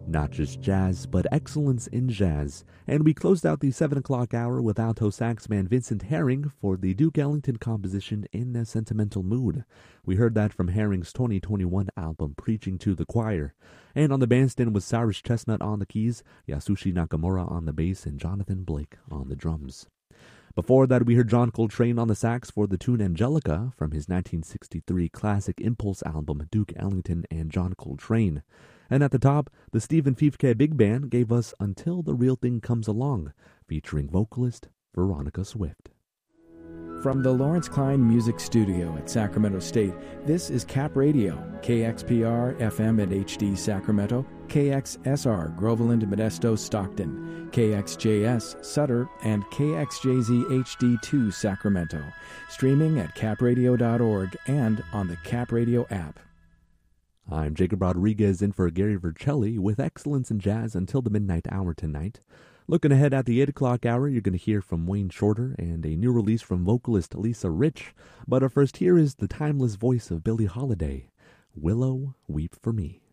Not just jazz, but excellence in jazz. And we closed out the 7 o'clock hour with alto saxman Vincent Herring for the Duke Ellington composition In a Sentimental Mood. We heard that from Herring's 2021 album Preaching to the Choir. And on the bandstand was Cyrus Chestnut on the keys, Yasushi Nakamura on the bass, and Jonathan Blake on the drums. Before that, we heard John Coltrane on the sax for the tune Angelica from his 1963 classic Impulse album Duke Ellington and John Coltrane. And at the top, the Stephen Fiefke Big Band gave us Until the Real Thing Comes Along, featuring vocalist Veronica Swift. From the Lawrence Klein Music Studio at Sacramento State, this is Cap Radio, KXPR FM at HD Sacramento, KXSR Groveland, Modesto, Stockton, KXJS Sutter, and KXJZ HD2 Sacramento. Streaming at capradio.org and on the Cap Radio app. I'm Jacob Rodriguez in for Gary Vercelli with Excellence in Jazz until the midnight hour tonight. Looking ahead at the 8 o'clock hour, you're going to hear from Wayne Shorter and a new release from vocalist Lisa Rich. But first, here is the timeless voice of Billie Holiday, Willow, Weep for Me.